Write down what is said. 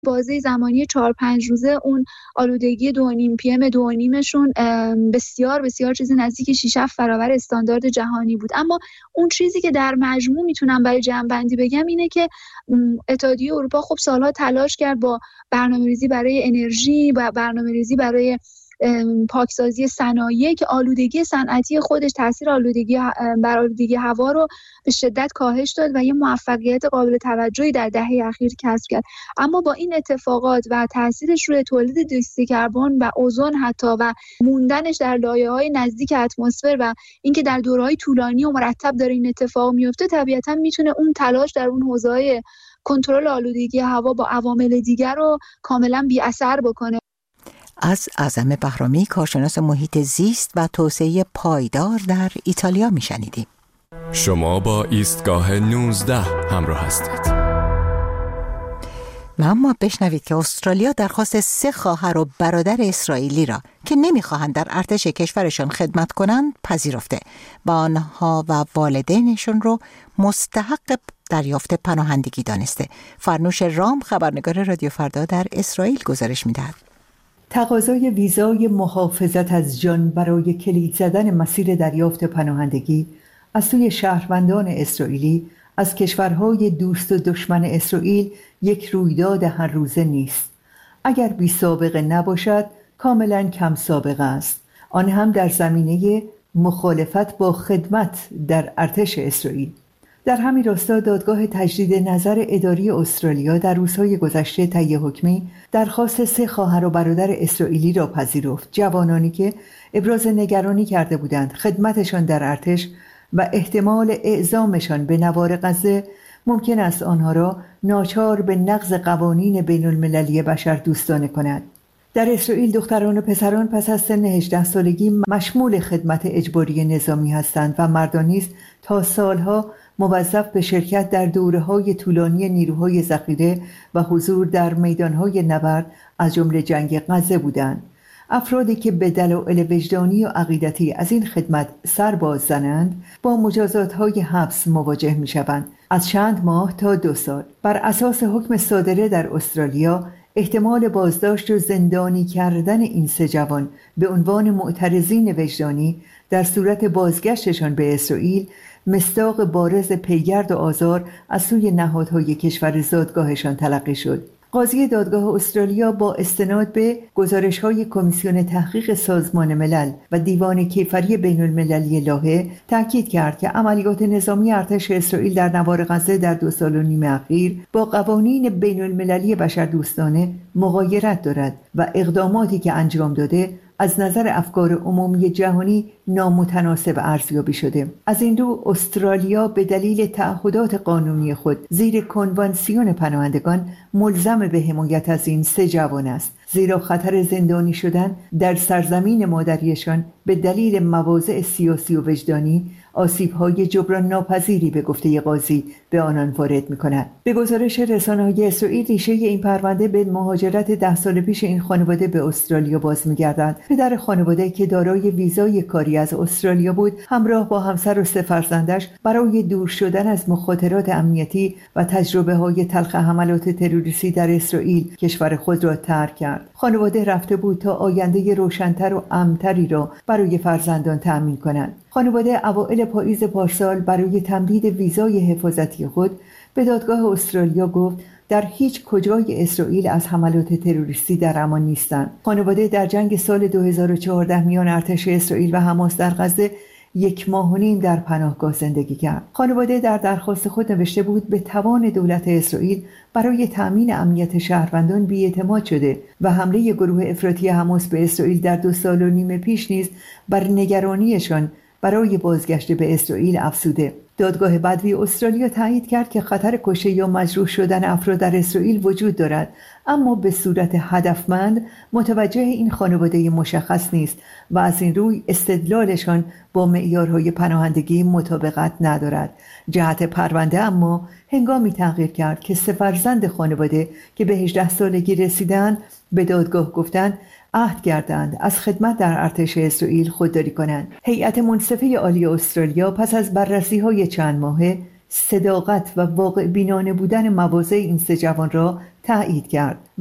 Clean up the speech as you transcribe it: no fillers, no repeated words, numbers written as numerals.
بازه زمانی 4-5 روزه اون آلودگی 2.5 PM 2.5شون بسیار بسیار چیزی نزدیک 6-7 برابر استاندارد جهانی بود. اما اون چیزی که در مجموع میتونم برای جمع‌بندی بگم اینه که اتحادیه اروپا خب سالها تلاش کرد با برنامه‌ریزی برای انرژی و برنامه‌ریزی برای پاکسازی صنایع که آلودگی صنعتی خودش تاثیر بر آلودگی هوا رو به شدت کاهش داد و یه موفقیت قابل توجهی در دهه اخیر کسب کرد. اما با این اتفاقات و تاثیرش روی تولید دیوکسید کربن و اوزون حتی و موندنش در لایه‌های نزدیک اتمسفر و اینکه در دوره‌های طولانی و مرتب داره این اتفاق میفته، طبیعتاً میتونه اون تلاش در اون حوزه‌های کنترل آلودگی هوا با عوامل دیگر رو کاملاً بی‌اثر بکنه. از اعظم بهرامی، کارشناس محیط زیست و توسعه پایدار در ایتالیا میشنیدیم. شما با ایستگاه 19 همراه هستید. و اما بشنوید که استرالیا درخواست 3 خواهر و برادر اسرائیلی را که نمیخواهند در ارتش کشورشان خدمت کنند پذیرفته و آنها و والدینشون رو مستحق دریافت پناهندگی دانسته. فرنوش رام، خبرنگار رادیو فردا در اسرائیل، گزارش میدهد. تقاضای ویزای محافظت از جان برای کلید زدن مسیر دریافت پناهندگی از سوی شهروندان اسرائیلی از کشورهای دوست و دشمن اسرائیل یک رویداد هر روزه نیست. اگر بی سابقه نباشد، کاملا کم سابقه است. آن هم در زمینه مخالفت با خدمت در ارتش اسرائیل. در همین راستا دادگاه تجدید نظر اداری استرالیا در روزهای گذشته طی حکمی درخواست 3 خواهر و برادر اسرائیلی را پذیرفت. جوانانی که ابراز نگرانی کرده بودند خدمتشان در ارتش و احتمال اعزامشان به نوار غزه ممکن است آنها را ناچار به نقض قوانین بین المللی بشردوستانه کند. در اسرائیل دختران و پسران پس از سن 18 سالگی مشمول خدمت اجباری نظامی هستند و مردان نیز تا سالها موظف به شرکت در دوره‌های طولانی نیروهای ذخیره و حضور در میدان‌های نبرد از جمله جنگ غزه بودند. افرادی که به دلایل وجدانی و عقیدتی از این خدمت سر باز زنند با مجازات‌های حبس مواجه می‌شوند از چند ماه تا 2 سال. بر اساس حکم صادره در استرالیا احتمال بازداشت و زندانی کردن این 3 جوان به عنوان معترضین وجدانی در صورت بازگشتشان به اسرائیل مصداق بارز پیگرد و آزار از سوی نهادهای کشور زادگاهشان تلقی شد. قاضی دادگاه استرالیا با استناد به گزارش‌های کمیسیون تحقیق سازمان ملل و دیوان کیفری بین المللی لاهه تاکید کرد که عملیات نظامی ارتش اسرائیل در نوار غزه در 2 سال و نیم اخیر با قوانین بین المللی بشردوستانه مغایرت دارد و اقداماتی که انجام داده از نظر افکار عمومی جهانی نامتناسب ارزیابی شده. از این رو استرالیا به دلیل تعهدات قانونی خود زیر کنوانسیون پناهندگان ملزم به حمایت از این 3 جوان است، زیرا خطر زندانی شدن در سرزمین مادریشان به دلیل مواضع سیاسی و وجدانی آسیب‌های جبران ناپذیری به گفته قاضی به آنان وارد می‌کند. به گزارش رسانه‌های اسرائیل ریشه این پرونده به مهاجرت 10 سال پیش این خانواده به استرالیا باز می‌گردد. پدر خانواده که دارای ویزای کاری از استرالیا بود، همراه با همسر و 3 فرزندش برای دور شدن از مخاطرات امنیتی و تجربه‌های تلخ حملات تروریستی در اسرائیل کشور خود را ترک کرد. خانواده رفته بود تا آینده روشن‌تر و امن‌تری را برای فرزندان تأمین کنند. خانواده اوایل پاییز پارسال برای تمدید ویزای حفاظتی خود به دادگاه استرالیا گفت در هیچ کجای اسرائیل از حملات تروریستی در امان نیستند. خانواده در جنگ سال 2014 میان ارتش اسرائیل و حماس در غزه 1.5 ماه در پناهگاه زندگی کرد. خانواده در درخواست خود نوشته بود به توان دولت اسرائیل برای تأمین امنیت شهروندان بی‌اعتماد شده و حمله گروه افراطی حماس به اسرائیل در 2 سال و نیم پیش نیز بر نگرانیشان برای بازگشت به اسرائیل افزوده. دادگاه بدوی استرالیا تایید کرد که خطر کشته یا مجروح شدن افراد در اسرائیل وجود دارد، اما به صورت هدفمند متوجه این خانواده مشخص نیست و از این روی استدلالشان با معیارهای پناهندگی مطابقت ندارد. جهت پرونده اما هنگامی تغییر کرد که 3 فرزند خانواده که به 18 سالگی رسیدند به دادگاه گفتند عهد کردند از خدمت در ارتش اسرائیل خودداری کنند. هیئت منصفه عالی استرالیا پس از بررسی‌های چند ماهه صداقت و واقع بینانه بودن مواضع این 3 جوان را تایید کرد.